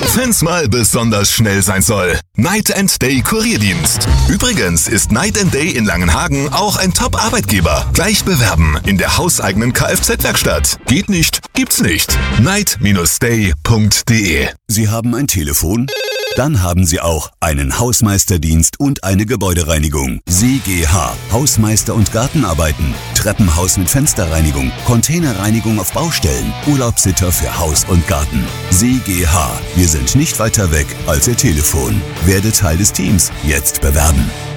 Wenn's mal besonders schnell sein soll. Night & Day Kurierdienst. Übrigens ist Night & Day in Langenhagen auch ein Top-Arbeitgeber. Gleich bewerben in der hauseigenen Kfz-Werkstatt. Geht nicht, gibt's nicht. night-day.de. Sie haben ein Telefon? Dann haben Sie auch einen Hausmeisterdienst und eine Gebäudereinigung. SIGH, Hausmeister- und Gartenarbeiten, Treppenhaus mit Fensterreinigung, Containerreinigung auf Baustellen, Urlaubssitter für Haus und Garten. SIGH, wir sind nicht weiter weg als Ihr Telefon. Werde Teil des Teams. Jetzt bewerben.